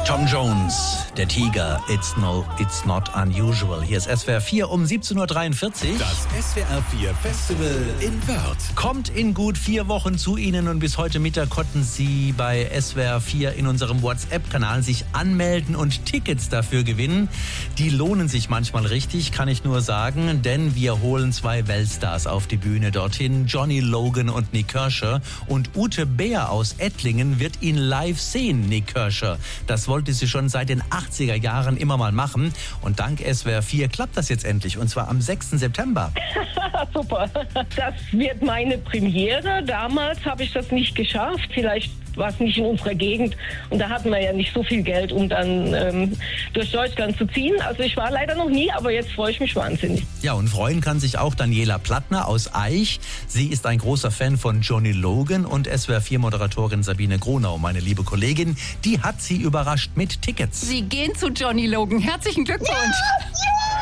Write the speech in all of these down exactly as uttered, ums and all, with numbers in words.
Tom Jones, der Tiger, it's no, it's not unusual. Hier ist S W R vier um siebzehn Uhr dreiundvierzig. Das S W R vier Festival in Wörth Kommt in gut vier Wochen zu Ihnen und bis heute Mittag konnten Sie bei S W R vier in unserem WhatsApp-Kanal sich anmelden und Tickets dafür gewinnen. Die lohnen sich manchmal richtig, kann ich nur sagen, denn wir holen zwei Weltstars auf die Bühne dorthin. Johnny Logan und Nik Kershaw. Und Ute Beer aus Ettlingen wird ihn live sehen, Nik Kershaw. Das wollte sie schon seit den achtziger Jahren immer mal machen. Und dank S W R vier klappt das jetzt endlich. Und zwar am sechsten September. Super. Das wird meine Premiere. Damals habe ich das nicht geschafft. Vielleicht war es nicht in unserer Gegend. Und da hatten wir ja nicht so viel Geld, um dann ähm, durch Deutschland zu ziehen. Also ich war leider noch nie, aber jetzt freue ich mich wahnsinnig. Ja, und freuen kann sich auch Daniela Plattner aus Aich. Sie ist ein großer Fan von Johnny Logan und S W R vier Moderatorin Sabine Gronau, meine liebe Kollegin, die hat sie überrascht mit Tickets. Sie gehen zu Johnny Logan. Herzlichen Glückwunsch. Ja, ja.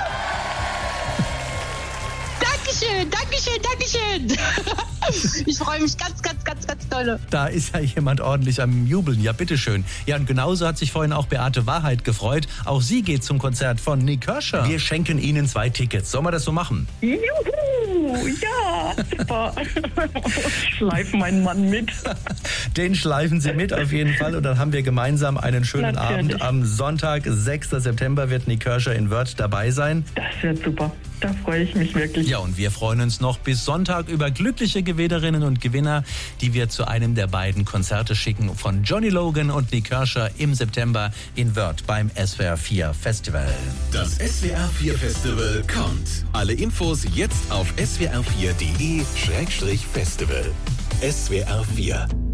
Dankeschön, Dankeschön, Dankeschön. Ich freue mich ganz, ganz, ganz, ganz doll. Da ist ja jemand ordentlich am Jubeln. Ja, bitteschön. Ja, und genauso hat sich vorhin auch Beate Wahrheit gefreut. Auch sie geht zum Konzert von Nik Kershaw. Wir schenken Ihnen zwei Tickets. Sollen wir das so machen? Juhu, ja, super. Ich schleife meinen Mann mit. Den schleifen Sie mit auf jeden Fall. Und dann haben wir gemeinsam einen schönen Natürlich. Abend. Am Sonntag, sechsten September, wird Nik Kershaw in Wörth dabei sein. Das wird super. Da freue ich mich wirklich. Ja, und wir freuen uns noch bis Sonntag über glückliche Gewinnerinnen und Gewinner, die wir zu einem der beiden Konzerte schicken von Johnny Logan und Nik Kershaw im September in Wörth beim S W R vier Festival. Das S W R vier Festival kommt. Alle Infos jetzt auf s w r vier punkt d e Schrägstrich Festival. S W R vier